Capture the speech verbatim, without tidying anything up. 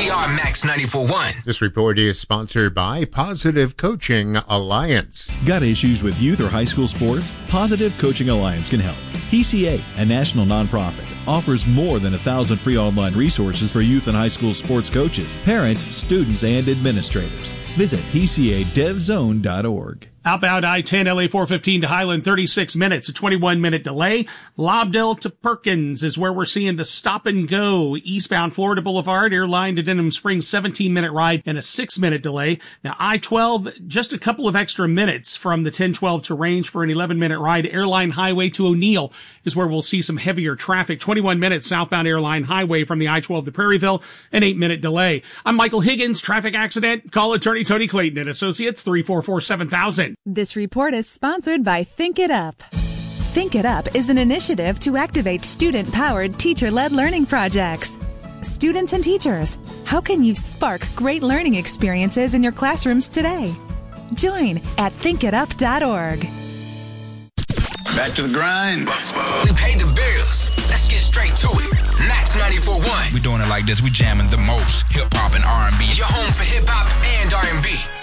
We are Max ninety-four point one. This report is sponsored by Positive Coaching Alliance. Got issues with youth or high school sports? Positive Coaching Alliance can help. P C A, a national nonprofit, offers more than a thousand free online resources for youth and high school sports coaches, parents, students, and administrators. Visit P C A dev zone dot org. Outbound I ten, L A four fifteen to Highland, thirty-six minutes, a twenty-one minute delay. Lobdell to Perkins is where we're seeing the stop and go. Eastbound Florida Boulevard, airline to Denham Springs, seventeen minute ride and a six minute delay. Now I twelve, just a couple of extra minutes from the ten twelve to Range for an eleven minute ride. Airline Highway to O'Neill is where we'll see some heavier traffic. twenty-one minutes southbound Airline Highway from the I twelve to Prairieville, an eight minute delay. I'm Michael Higgins, traffic accident. Call attorney Tony Clayton and Associates, three four four, seven thousand. This report is sponsored by Think It Up. Think It Up is an initiative to activate student-powered, teacher-led learning projects. Students and teachers, how can you spark great learning experiences in your classrooms today? Join at think it up dot org. Back to the grind. We paid the bills. Let's get straight to it. Max ninety-four point one. We doing it like this. We jamming the most hip-hop and R and B. Your home for hip-hop and R and B.